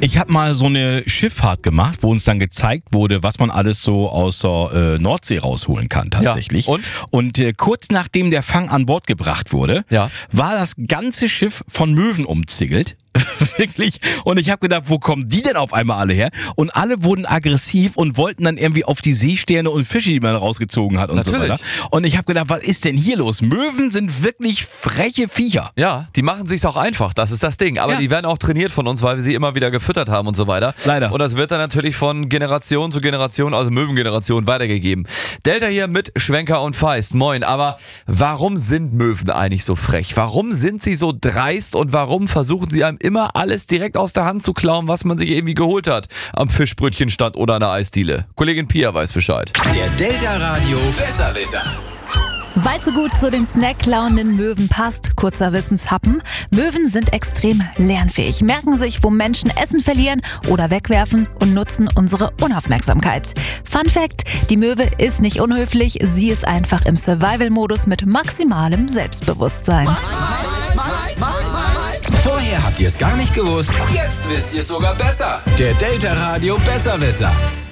Ich habe mal so eine Schifffahrt gemacht, wo uns dann gezeigt wurde, was man alles so aus der Nordsee rausholen kann tatsächlich. Ja. Und kurz nachdem der Fang an Bord gebracht wurde, war das ganze Schiff von Möwen umzingelt. Wirklich. Und ich habe gedacht, wo kommen die denn auf einmal alle her? Und alle wurden aggressiv und wollten dann irgendwie auf die Seesterne und Fische, die man rausgezogen hat und so weiter. Und ich habe gedacht, was ist denn hier los? Möwen sind wirklich freche Viecher. Ja, die machen sich's auch einfach, das ist das Ding. Aber die werden auch trainiert von uns, weil wir sie immer wieder gefüttert haben und so weiter. Leider. Und das wird dann natürlich von Generation zu Generation, also Möwengeneration, weitergegeben. Delta hier mit Schwenker und Feist. Moin, aber warum sind Möwen eigentlich so frech? Warum sind sie so dreist und warum versuchen sie einem immer alles direkt aus der Hand zu klauen, was man sich irgendwie geholt hat am Fischbrötchenstand oder an der Eisdiele? Kollegin Pia weiß Bescheid. Der Delta Radio Besserwisser. Weil es so gut zu den snackklauenden Möwen passt, kurzer Wissenshappen. Möwen sind extrem lernfähig, merken sich, wo Menschen Essen verlieren oder wegwerfen und nutzen unsere Unaufmerksamkeit. Fun Fact: Die Möwe ist nicht unhöflich, sie ist einfach im Survival-Modus mit maximalem Selbstbewusstsein. Vorher habt ihr es gar nicht gewusst, jetzt wisst ihr es sogar besser. Der Delta Radio Besserwisser.